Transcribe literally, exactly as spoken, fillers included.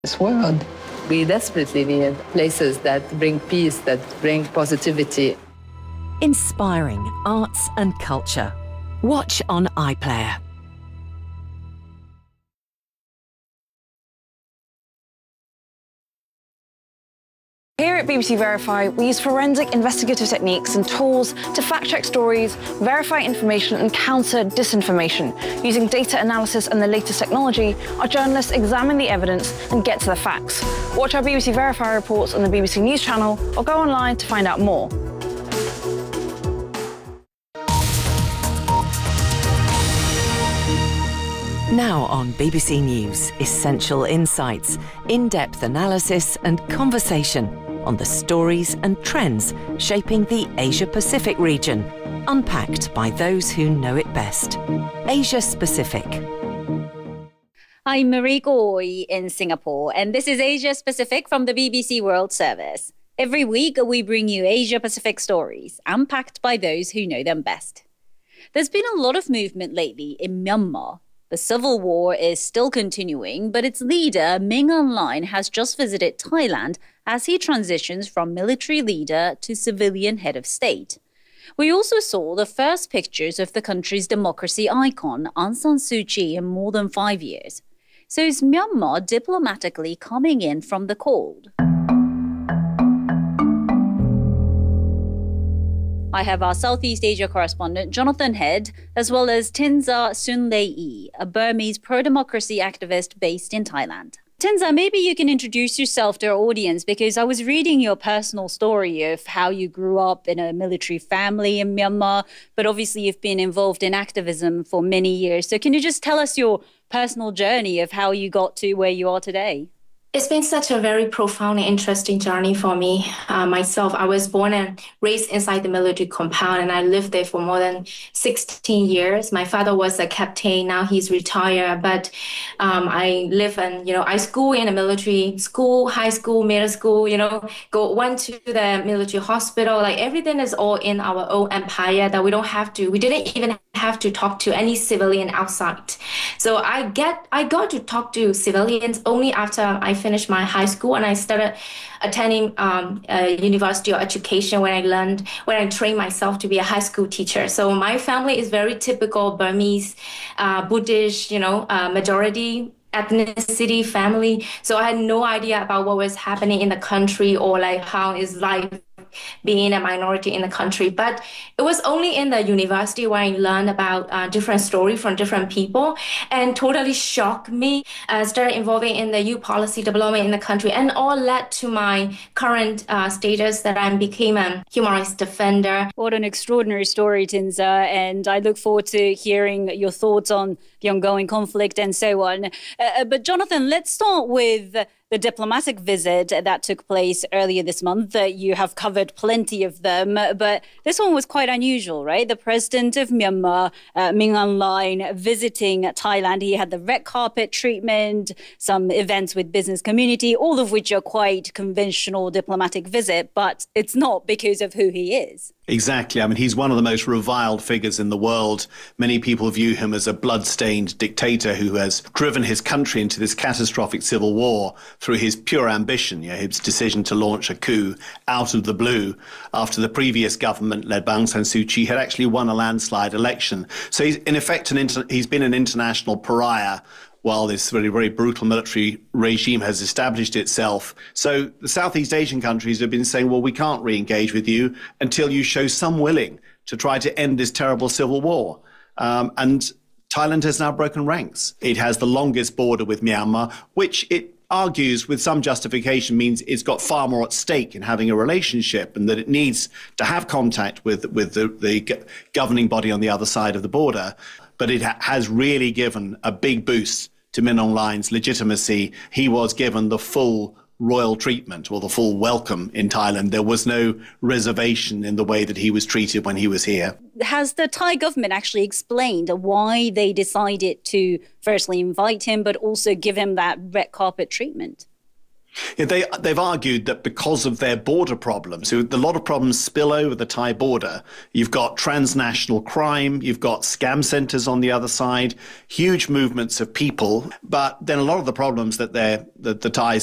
this world. We desperately need places that bring peace, that bring positivity. Inspiring arts and culture. Watch on iPlayer. Here at B B C Verify, we use forensic investigative techniques and tools to fact-check stories, verify information and counter disinformation. Using data analysis and the latest technology, our journalists examine the evidence and get to the facts. Watch our B B C Verify reports on the B B C News channel or go online to find out more. Now on B B C News, essential insights, in-depth analysis and conversation on the stories and trends shaping the Asia-Pacific region, unpacked by those who know it best. Asia-Pacific. I'm Marie Goy in Singapore, and this is Asia-Pacific from the B B C World Service. Every week, we bring you Asia-Pacific stories, unpacked by those who know them best. There's been a lot of movement lately in Myanmar. The civil war is still continuing, but its leader, Min Aung Hlaing, has just visited Thailand as he transitions from military leader to civilian head of state. We also saw the first pictures of the country's democracy icon, Aung San Suu Kyi, in more than five years. So is Myanmar diplomatically coming in from the cold? I have our Southeast Asia correspondent, Jonathan Head, as well as Tinza Sunlei, a Burmese pro-democracy activist based in Thailand. Tinza, maybe you can introduce yourself to our audience, because I was reading your personal story of how you grew up in a military family in Myanmar, but obviously you've been involved in activism for many years. So can you just tell us your personal journey of how you got to where you are today? It's been such a very profound and interesting journey for me. Uh, myself, I was born and raised inside the military compound, and I lived there for more than sixteen years. My father was a captain, now he's retired, but um, I live and, you know, I school in a military school, high school, middle school, you know, go went to the military hospital. Like everything is all in our own empire that we don't have to, we didn't even have to talk to any civilian outside. So I get, I got to talk to civilians only after I finished my high school, and I started attending um, a university or education when I learned, when I trained myself to be a high school teacher. So my family is very typical Burmese, uh, Buddhist, you know, uh, majority ethnicity family. So I had no idea about what was happening in the country or like how is life being a minority in the country. But it was only in the university where I learned about uh, different stories from different people, and totally shocked me. I uh, started involving in the youth policy development in the country, and all led to my current uh, status that I became a human rights defender. What an extraordinary story, Tinza, and I look forward to hearing your thoughts on the ongoing conflict and so on. Uh, but Jonathan, let's start with the diplomatic visit that took place earlier this month. Uh, you have covered plenty of them, but this one was quite unusual, right? The president of Myanmar, uh, Min Aung Hlaing, visiting Thailand. He had the red carpet treatment, some events with business community, all of which are quite conventional diplomatic visit, but it's not because of who he is. Exactly. I mean, he's one of the most reviled figures in the world. Many people view him as a blood-stained dictator who has driven his country into this catastrophic civil war through his pure ambition, you know, his decision to launch a coup out of the blue after the previous government led by Aung San Suu Kyi had actually won a landslide election. So he's, in effect, an inter- he's been an international pariah while this very, very brutal military regime has established itself. So the Southeast Asian countries have been saying, well, we can't re-engage with you until you show some willing to try to end this terrible civil war. Um, and Thailand has now broken ranks. It has the longest border with Myanmar, which it argues with some justification means it's got far more at stake in having a relationship, and that it needs to have contact with, with the, the governing body on the other side of the border. But it ha- has really given a big boost to Min Aung Hlaing's legitimacy. He was given the full royal treatment or the full welcome in Thailand. There was no reservation in the way that he was treated when he was here. Has the Thai government actually explained why they decided to firstly invite him, but also give him that red carpet treatment? Yeah, they, they've argued that because of their border problems, so a lot of problems spill over the Thai border. You've got transnational crime, you've got scam centers on the other side, huge movements of people, but then a lot of the problems that they're, that the Thais